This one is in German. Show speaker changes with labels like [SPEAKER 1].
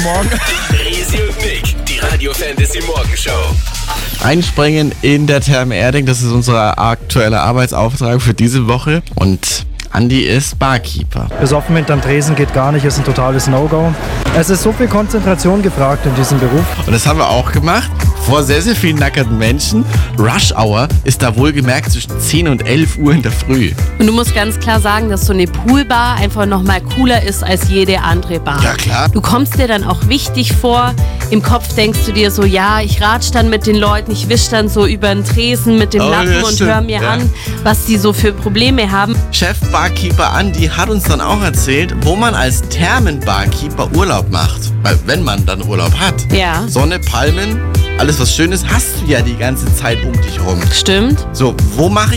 [SPEAKER 1] Morgen.
[SPEAKER 2] Resi und Nick, die Radio Fantasy Morgenshow.
[SPEAKER 3] Einspringen in der Therme Erding, das ist unser aktueller Arbeitsauftrag für diese Woche. Und Andi ist Barkeeper.
[SPEAKER 1] Besoffen hinterm Tresen geht gar nicht, ist ein totales No-Go. Es ist so viel Konzentration gefragt in diesem Beruf.
[SPEAKER 3] Und das haben wir auch gemacht. Vor sehr, sehr vielen nackerten Menschen. Rush Hour ist da wohlgemerkt zwischen 10 und 11 Uhr in der Früh.
[SPEAKER 4] Und du musst ganz klar sagen, dass so eine Poolbar einfach nochmal cooler ist als jede andere Bar.
[SPEAKER 3] Ja, klar.
[SPEAKER 4] Du kommst dir dann auch wichtig vor. Im Kopf denkst du dir so, ja, ich ratsch dann mit den Leuten, ich wisch dann so über den Tresen mit dem Lappen
[SPEAKER 3] ja,
[SPEAKER 4] und
[SPEAKER 3] stimmt.
[SPEAKER 4] hör mir
[SPEAKER 3] Ja.
[SPEAKER 4] an, was die so für Probleme haben.
[SPEAKER 3] Chef Barkeeper Andi hat uns dann auch erzählt, wo man als Thermenbarkeeper Urlaub macht. Weil wenn man dann Urlaub hat.
[SPEAKER 4] Ja.
[SPEAKER 3] Sonne, Palmen, alles was Schönes hast du ja die ganze Zeit um dich rum.
[SPEAKER 4] Stimmt.
[SPEAKER 3] So, wo mache